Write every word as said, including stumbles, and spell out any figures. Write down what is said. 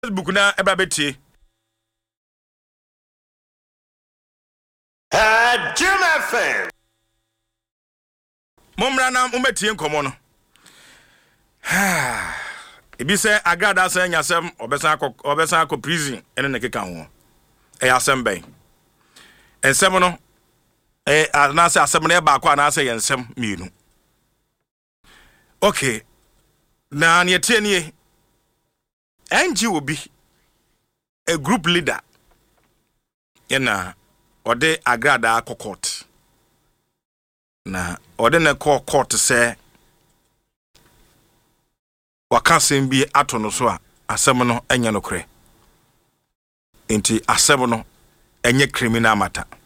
Facebook na eba betie. Ah, Jim F M. Momra na umetie nkomo no. Ibi se agrada se nyasem obesa akọ obesa akọ prison ene ne keka ho. E asem ben. Ensem no eh anase asem na e ba akọ anase yensem mienu. Okay. Na ne tie nie. N G O B a group leader yana ode agrada akọ court. Na ode ne call court say wakasem bi ato no so a asem no enya no kre. Enti asem no enye criminal matter.